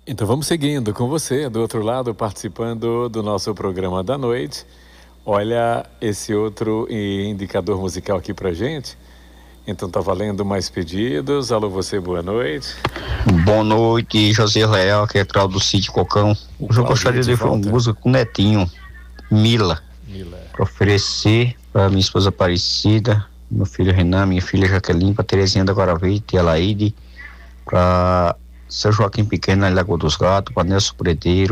Então vamos seguindo com você, do outro lado, participando do nosso programa da noite. Olha esse outro indicador musical aqui pra gente. Então tá valendo mais pedidos. Alô, você, boa noite. Boa noite, José Leal, que é Claudio do Sítio Cocão. Hoje eu gostaria de deixar uma música com o Netinho, Mila. Pra oferecer pra minha esposa Aparecida, meu filho Renan, minha filha Jaqueline, pra Terezinha da Guaravita e Alaide, pra São Joaquim Pequeno, na Lagoa dos Gatos, pra Nelson Predeiro,